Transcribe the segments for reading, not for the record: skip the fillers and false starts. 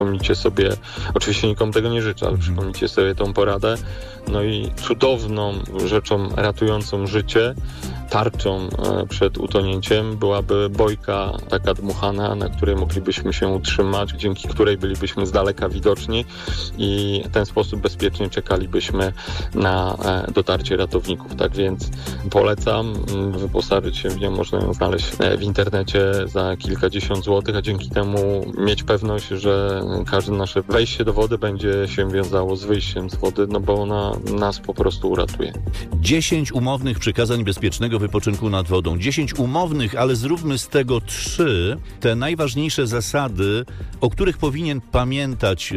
Przypomnijcie sobie, oczywiście nikomu tego nie życzę, ale przypomnijcie sobie tą poradę. No i cudowną rzeczą ratującą życie, tarczą przed utonięciem byłaby bojka taka dmuchana, na której moglibyśmy się utrzymać, dzięki której bylibyśmy z daleka widoczni i w ten sposób bezpiecznie czekalibyśmy na dotarcie ratowników. Tak więc polecam wyposażyć się w nią, można ją znaleźć w internecie za kilkadziesiąt złotych, a dzięki temu mieć pewność, że każde nasze wejście do wody będzie się wiązało z wyjściem z wody, no bo ona nas po prostu uratuje. 10 umownych przykazań bezpiecznego wypoczynku nad wodą. 10 umownych, ale zróbmy z tego 3. Te najważniejsze zasady, o których powinien pamiętać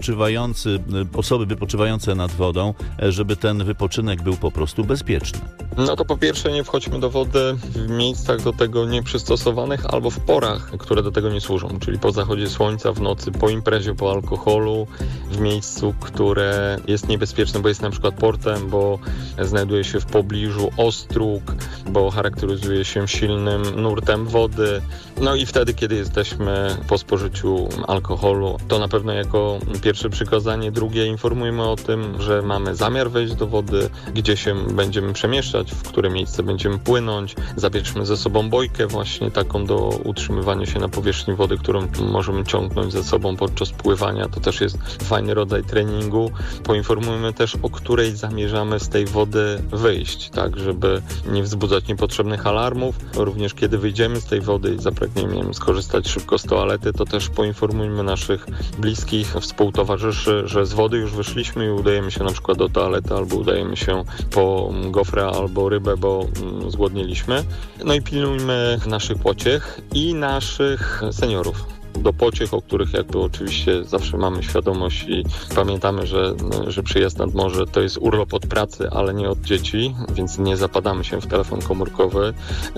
osoby wypoczywające nad wodą, żeby ten wypoczynek był po prostu bezpieczny. No to po pierwsze nie wchodźmy do wody w miejscach do tego nieprzystosowanych albo w porach, które do tego nie służą, czyli po zachodzie słońca, w nocy, po imprezie, po alkoholu, w miejscu, które jest niebezpieczne, bo jest na przykład portem, bo znajduje się w pobliżu ostróg, bo charakteryzuje się silnym nurtem wody. No i wtedy, kiedy jesteśmy po spożyciu alkoholu, to na pewno jako pierwsze przykazanie. Drugie, informujmy o tym, że mamy zamiar wejść do wody, gdzie się będziemy przemieszczać, w które miejsce będziemy płynąć. Zabierzmy ze sobą bojkę właśnie taką do utrzymywania się na powierzchni wody, którą możemy ciągnąć ze sobą podczas pływania. To też jest fajny rodzaj treningu. Poinformujmy też, o której zamierzamy z tej wody wyjść, tak, żeby nie wzbudzać niepotrzebnych alarmów. Również kiedy wyjdziemy z tej wody i zapragniemy skorzystać szybko z toalety, to też poinformujmy naszych bliskich, współtowarzyszy, że z wody już wyszliśmy i udajemy się na przykład do toalety albo udajemy się po gofra albo rybę, bo zgłodnieliśmy. No i pilnujmy naszych pociech i naszych seniorów. Do pociech, o których jakby oczywiście zawsze mamy świadomość i pamiętamy, że przyjazd nad morze to jest urlop od pracy, ale nie od dzieci, więc nie zapadamy się w telefon komórkowy,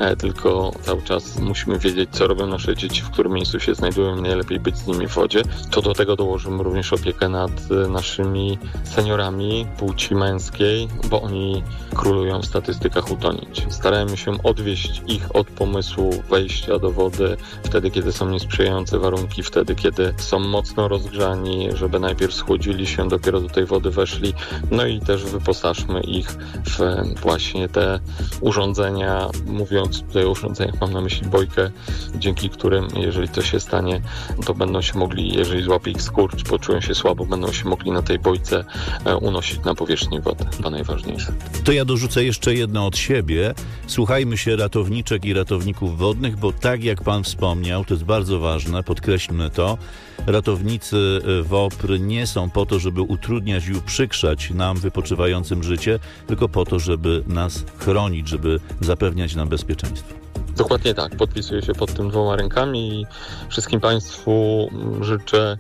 tylko cały czas musimy wiedzieć, co robią nasze dzieci, w którym miejscu się znajdują i najlepiej być z nimi w wodzie. To do tego dołożymy również opiekę nad naszymi seniorami płci męskiej, bo oni królują w statystykach utonięć. Starajmy się odwieźć ich od pomysłu wejścia do wody wtedy, kiedy są niesprzyjające warunki, wtedy, kiedy są mocno rozgrzani, żeby najpierw schłodzili się, dopiero do tej wody weszli. No i też wyposażmy ich w właśnie te urządzenia. Mówiąc tutaj o urządzeniach, mam na myśli bojkę, dzięki którym, jeżeli to się stanie, to będą się mogli, jeżeli złapie ich skurcz, poczują się słabo, będą się mogli na tej bojce unosić na powierzchnię wody. To najważniejsze. To ja dorzucę jeszcze jedno od siebie. Słuchajmy się ratowniczek i ratowników wodnych, bo tak jak pan wspomniał, to jest bardzo ważne, podkreślmy to, ratownicy WOPR nie są po to, żeby utrudniać i uprzykrzać nam wypoczywającym życie, tylko po to, żeby nas chronić, żeby zapewniać nam bezpieczeństwo. Dokładnie tak. Podpisuję się pod tym 2 rękami i wszystkim Państwu życzę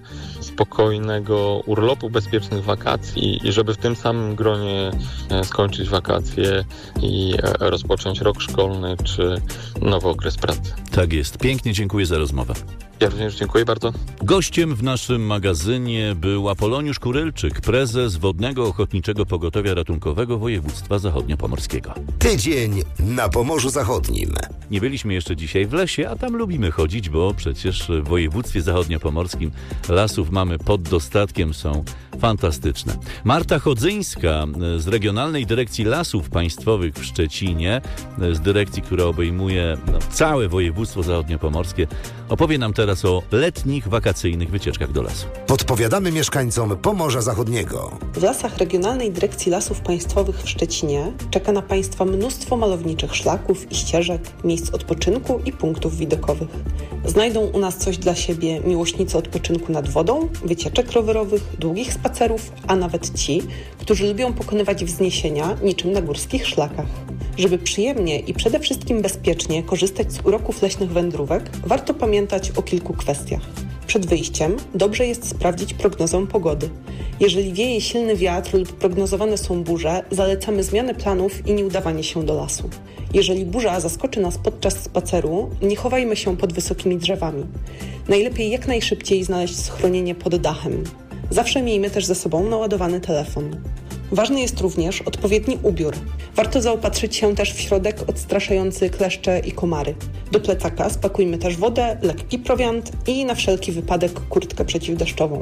spokojnego urlopu, bezpiecznych wakacji i żeby w tym samym gronie skończyć wakacje i rozpocząć rok szkolny czy nowy okres pracy. Tak jest. Pięknie dziękuję za rozmowę. Ja również dziękuję bardzo. Gościem w naszym magazynie był Apoloniusz Kurylczyk, prezes Wodnego Ochotniczego Pogotowia Ratunkowego Województwa Zachodniopomorskiego. Tydzień na Pomorzu Zachodnim. Nie byliśmy jeszcze dzisiaj w lesie, a tam lubimy chodzić, bo przecież w województwie zachodniopomorskim lasów mamy pod dostatkiem, są fantastyczne. Marta Chodzyńska z Regionalnej Dyrekcji Lasów Państwowych w Szczecinie, z dyrekcji, która obejmuje całe województwo zachodniopomorskie, opowie nam teraz o letnich, wakacyjnych wycieczkach do lasu. Podpowiadamy mieszkańcom Pomorza Zachodniego. W lasach Regionalnej Dyrekcji Lasów Państwowych w Szczecinie czeka na Państwa mnóstwo malowniczych szlaków i ścieżek, miejsc odpoczynku i punktów widokowych. Znajdą u nas coś dla siebie miłośnicy odpoczynku nad wodą, wycieczek rowerowych, długich spacerów, a nawet ci, którzy lubią pokonywać wzniesienia niczym na górskich szlakach. Żeby przyjemnie i przede wszystkim bezpiecznie korzystać z uroków leśnych wędrówek, warto pamiętać o kilku kwestiach. Przed wyjściem dobrze jest sprawdzić prognozę pogody. Jeżeli wieje silny wiatr lub prognozowane są burze, zalecamy zmianę planów i nieudawanie się do lasu. Jeżeli burza zaskoczy nas podczas spaceru, nie chowajmy się pod wysokimi drzewami. Najlepiej jak najszybciej znaleźć schronienie pod dachem. Zawsze miejmy też ze sobą naładowany telefon. Ważny jest również odpowiedni ubiór. Warto zaopatrzyć się też w środek odstraszający kleszcze i komary. Do plecaka spakujmy też wodę, lekki prowiant i na wszelki wypadek kurtkę przeciwdeszczową.